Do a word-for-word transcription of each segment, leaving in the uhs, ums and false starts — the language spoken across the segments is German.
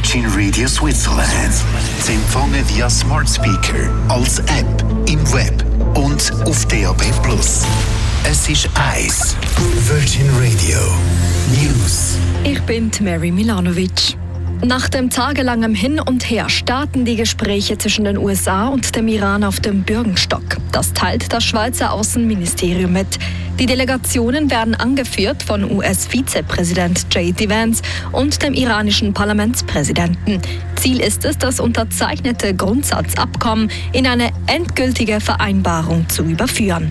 Virgin Radio Switzerland. Sie empfangen via Smart Speaker, als App, im Web und auf D A B plus. Es ist eins. Virgin Radio News. Ich bin Mary Milanovic. Nach dem tagelangen Hin und Her starten die Gespräche zwischen den U S A und dem Iran auf dem Bürgenstock. Das teilt das Schweizer Außenministerium mit. Die Delegationen werden angeführt von U S-Vizepräsident J D Vance und dem iranischen Parlamentspräsidenten. Ziel ist es, das unterzeichnete Grundsatzabkommen in eine endgültige Vereinbarung zu überführen.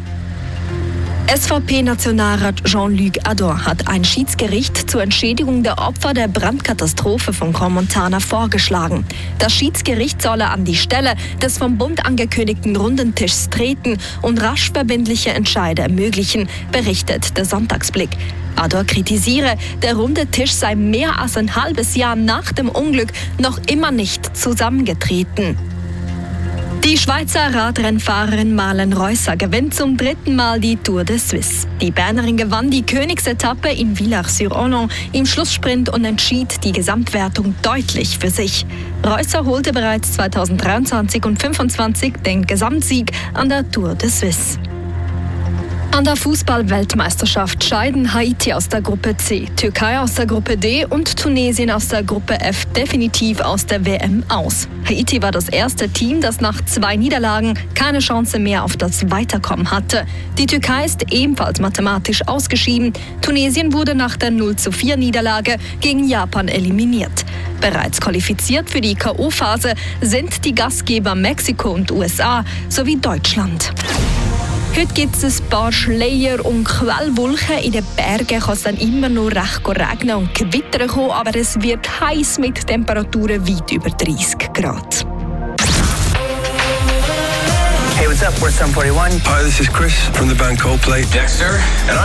S V P-Nationalrat Jean-Luc Ador hat ein Schiedsgericht zur Entschädigung der Opfer der Brandkatastrophe von Crans-Montana vorgeschlagen. Das Schiedsgericht solle an die Stelle des vom Bund angekündigten runden Tischs treten und rasch verbindliche Entscheide ermöglichen, berichtet der Sonntagsblick. Ador kritisiere, der runde Tisch sei mehr als ein halbes Jahr nach dem Unglück noch immer nicht zusammengetreten. Die Schweizer Radrennfahrerin Marlen Reusser gewinnt zum dritten Mal die Tour de Suisse. Die Bernerin gewann die Königsetappe in Villars-sur-Ornon im Schlusssprint und entschied die Gesamtwertung deutlich für sich. Reusser holte bereits zweitausenddreiundzwanzig und zweitausendfünfundzwanzig den Gesamtsieg an der Tour de Suisse. An der Fußball-Weltmeisterschaft scheiden Haiti aus der Gruppe C, Türkei aus der Gruppe D und Tunesien aus der Gruppe F definitiv aus der W M aus. Haiti war das erste Team, das nach zwei Niederlagen keine Chance mehr auf das Weiterkommen hatte. Die Türkei ist ebenfalls mathematisch ausgeschieden. Tunesien wurde nach der null zu vier Niederlage gegen Japan eliminiert. Bereits qualifiziert für die K O-Phase sind die Gastgeber Mexiko und U S A sowie Deutschland. Heute gibt es ein paar Schleier und Quellwolken. In den Bergen kann es dann immer noch recht regnen und gewittern kommen, aber es wird heiß mit Temperaturen weit über dreißig Grad. Hey, what's up? We're Sum forty-one. Hi, this is Chris from the band Coldplay. Dexter, and I'm